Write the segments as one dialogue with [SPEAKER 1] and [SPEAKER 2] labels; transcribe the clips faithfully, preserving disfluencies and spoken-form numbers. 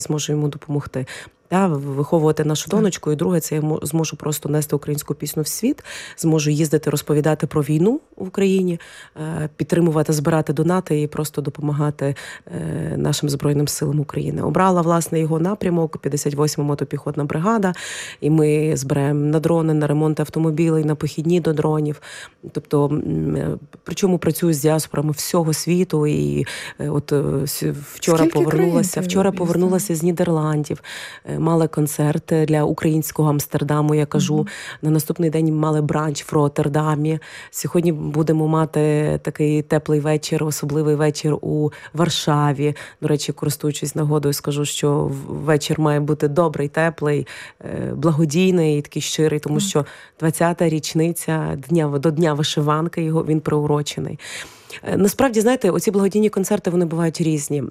[SPEAKER 1] зможу йому допомогти. Та, виховувати нашу донечку, і друге, це я зможу просто нести українську пісню в світ, зможу їздити, розповідати про війну в Україні, підтримувати, збирати донати і просто допомагати нашим Збройним силам України. Обрала, власне, його напрямок, п'ятдесят восьма мотопіхотна бригада, і ми збираємо на дрони, на ремонт автомобілів, на похідні до дронів. Тобто, причому працюю з діаспорами всього світу, і от вчора
[SPEAKER 2] Скільки
[SPEAKER 1] повернулася,
[SPEAKER 2] країн
[SPEAKER 1] вчора
[SPEAKER 2] ти
[SPEAKER 1] повернулася з Нідерландів. Мали концерт для українського Амстердаму, я кажу. Mm-hmm. На наступний день мали бранч в Роттердамі. Сьогодні будемо мати такий теплий вечір, особливий вечір у Варшаві. До речі, користуючись нагодою, скажу, що вечір має бути добрий, теплий, благодійний і такий щирий, тому mm-hmm. що двадцята річниця дня, до Дня вишиванки, його він приурочений. Насправді, знаєте, оці благодійні концерти, вони бувають різні.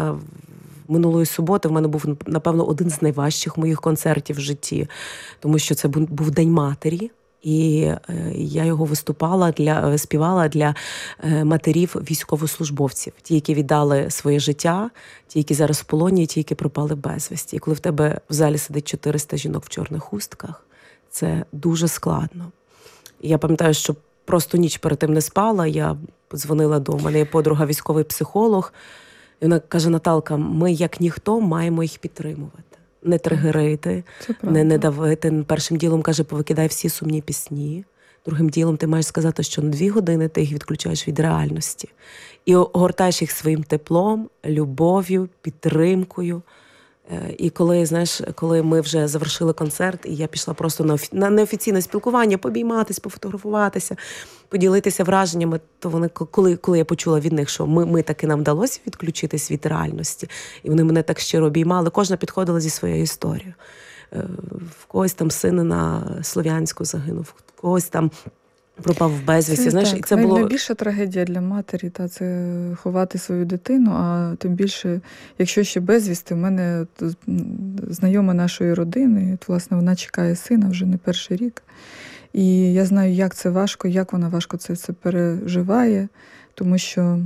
[SPEAKER 1] Минулої суботи в мене був, напевно, один з найважчих моїх концертів в житті, тому що це був День матері, і я його виступала для, співала для матерів військовослужбовців, ті, які віддали своє життя, ті, які зараз в полоні, ті, які пропали безвісті. І коли в тебе в залі сидить чотириста жінок в чорних хустках, це дуже складно. І я пам'ятаю, що просто ніч перед тим не спала, я подзвонила до мене, є подруга військовий психолог, і вона каже: Наталка, ми, як ніхто, маємо їх підтримувати. Не тригерити, не, не давити. Першим ділом, каже, повикидай всі сумні пісні. Другим ділом ти маєш сказати, що на дві години ти їх відключаєш від реальності. І огортаєш їх своїм теплом, любов'ю, підтримкою. І коли, знаєш, коли ми вже завершили концерт, і я пішла просто на, офі... на неофіційне спілкування, побійматись, пофотографуватися, поділитися враженнями, то вони, коли, коли я почула від них, що ми, ми таки нам вдалося відключитись від реальності, і вони мене так щиро обіймали, кожна підходила зі своєю історією. В когось там син на Слов'янську загинув, в когось там пропав в безвісті.
[SPEAKER 2] Це,
[SPEAKER 1] знаєш,
[SPEAKER 2] так.
[SPEAKER 1] І це було...
[SPEAKER 2] Найбільша трагедія для матері, та, це ховати свою дитину, а тим більше, якщо ще безвісти, в мене знайома нашої родини, от, власне, вона чекає сина вже не перший рік. І я знаю, як це важко, як вона важко це все переживає, тому що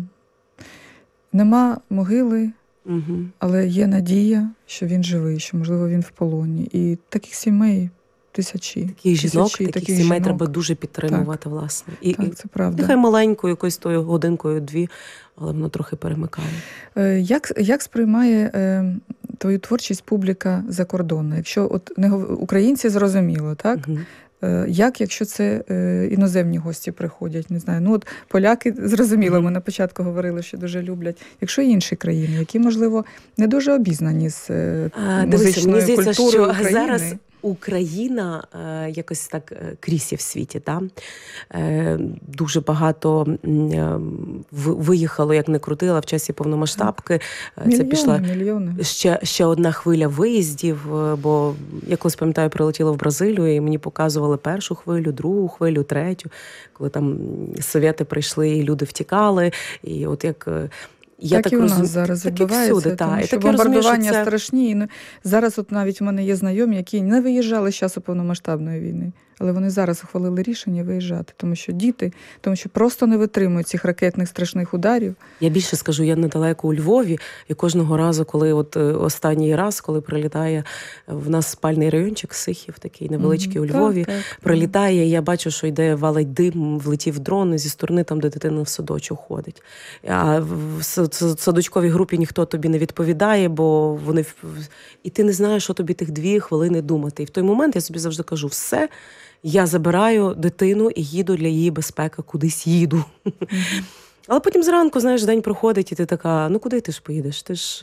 [SPEAKER 2] нема могили, угу. але є надія, що він живий, що, можливо, він в полоні. І таких сімей тисячі.
[SPEAKER 1] Таких жінок,
[SPEAKER 2] тисячі,
[SPEAKER 1] таких,
[SPEAKER 2] таких
[SPEAKER 1] сімей
[SPEAKER 2] жінок.
[SPEAKER 1] Треба дуже підтримувати, так. власне. І,
[SPEAKER 2] так, це правда.
[SPEAKER 1] Нехай маленькою, якоюсь тою годинкою-дві, але воно трохи перемикає.
[SPEAKER 2] Як, як сприймає е, твою творчість публіка закордонна? Якщо от не українці, зрозуміло, так? Угу. Як, якщо це е, іноземні гості приходять, не знаю. Ну, от поляки, зрозуміло, mm-hmm. ми на початку говорили, що дуже люблять. Якщо інші країни, які, можливо, не дуже обізнані з е,
[SPEAKER 1] а,
[SPEAKER 2] музичною
[SPEAKER 1] дивися,
[SPEAKER 2] культурою
[SPEAKER 1] що
[SPEAKER 2] України.
[SPEAKER 1] Зараз Україна е, якось так крісє в світі. Та? Е, дуже багато е, виїхало, як не крутила, в часі повномасштабки.
[SPEAKER 2] Мільйони,
[SPEAKER 1] Це пішла
[SPEAKER 2] мільйони.
[SPEAKER 1] Ще, ще одна хвиля виїздів, бо я колись, пам'ятаю, прилетіла в Бразилію, і мені показували першу хвилю, другу хвилю, третю, коли там совєти прийшли, і люди втікали, і от як... Я
[SPEAKER 2] так,
[SPEAKER 1] так
[SPEAKER 2] і у нас
[SPEAKER 1] розум...
[SPEAKER 2] зараз
[SPEAKER 1] так
[SPEAKER 2] відбувається,
[SPEAKER 1] всюди,
[SPEAKER 2] тому
[SPEAKER 1] та.
[SPEAKER 2] що
[SPEAKER 1] так
[SPEAKER 2] бомбардування
[SPEAKER 1] розумію, що це...
[SPEAKER 2] страшні. І зараз от навіть у мене є знайомі, які не виїжджали з часу повномасштабної війни, але вони зараз ухвалили рішення виїжджати, тому що діти, тому що просто не витримують цих ракетних страшних ударів.
[SPEAKER 1] Я більше скажу, я недалеко у Львові, і кожного разу, коли от останній раз, коли прилітає в нас спальний райончик Сихів, такий невеличкий mm-hmm. у Львові, так, так, прилітає, і я бачу, що йде, валить дим, влетів дрон зі сторони, там, де дитина в садочок ходить. А в садочковій групі ніхто тобі не відповідає, бо вони... І ти не знаєш, що тобі тих дві хвилини думати. І в той момент я собі завжди кажу, все, я забираю дитину і їду для її безпеки, кудись їду. Mm-hmm. Але потім зранку, знаєш, день проходить, і ти така, ну куди ти ж поїдеш? Ти ж...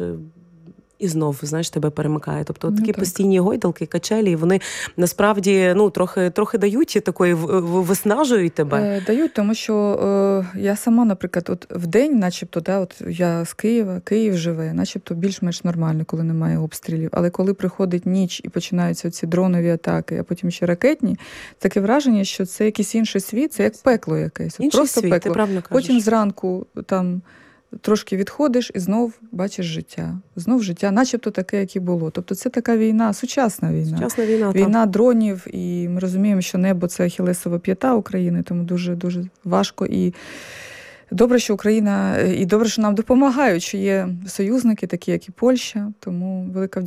[SPEAKER 1] І знов, знаєш, тебе перемикає. Тобто такі ну, постійні гойдалки, качелі, вони насправді ну, трохи, трохи дають, такої виснажують тебе.
[SPEAKER 2] Е, дають, тому що е, я сама, наприклад, от в день, начебто, да, от я з Києва, Київ живе, начебто більш-менш нормально, коли немає обстрілів. Але коли приходить ніч і починаються ці дронові атаки, а потім ще ракетні, таке враження, що це якийсь інший світ, це як пекло якесь.
[SPEAKER 1] Інший
[SPEAKER 2] просто
[SPEAKER 1] світ,
[SPEAKER 2] пекло.
[SPEAKER 1] Ти правильно кажеш.
[SPEAKER 2] Потім зранку там трошки відходиш і знов бачиш життя. Знов життя, начебто таке, як і було. Тобто це така війна, сучасна війна.
[SPEAKER 1] Сучасна війна,
[SPEAKER 2] війна так. дронів, і ми розуміємо, що небо – це ахілесова п'ята України, тому дуже-дуже важко і Добре, що Україна і добре, що нам допомагають, що є союзники, такі як і Польща, тому велика